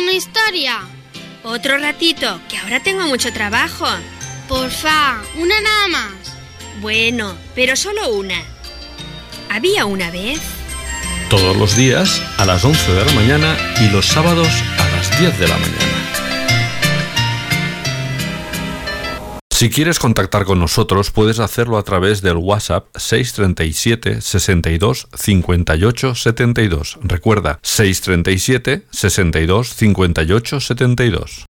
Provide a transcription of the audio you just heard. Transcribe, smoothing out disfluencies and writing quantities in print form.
una historia? Otro ratito, que ahora tengo mucho trabajo. Porfa, una nada más. Bueno, pero solo una. Había una vez... Todos los días a las 11 de la mañana y los sábados a las 10 de la mañana. Si quieres contactar con nosotros, puedes hacerlo a través del WhatsApp 637 62 58 72. Recuerda, 637 62 58 72.